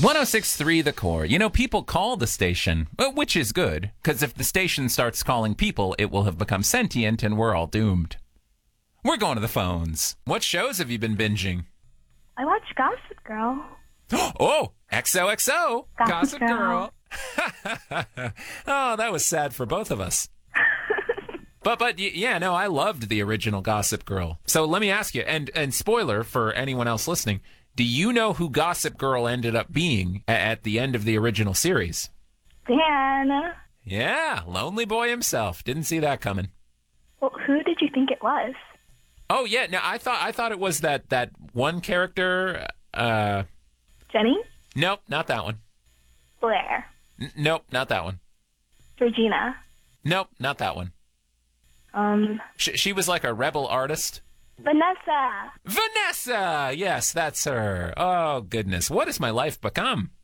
106.3 The Core. You know, people call the station, which is good, because if the station starts calling people, it will have become sentient and we're all doomed. We're going to the phones. What shows have you been binging? I watched Gossip Girl. Oh, XOXO. Gossip Girl. Oh, that was sad for both of us. But yeah, no, I loved the original Gossip Girl. So let me ask you, and spoiler for anyone else listening, do you know who Gossip Girl ended up being at the end of the original series? Dan. Yeah, lonely boy himself. Didn't see that coming. Well, who did you think it was? Oh yeah, no, I thought it was that one character. Jenny? Nope, not that one. Blair. Nope, not that one. Regina. Nope, not that one. She was like a rebel artist. Vanessa. Vanessa! Yes, that's her. Oh, goodness. What has my life become?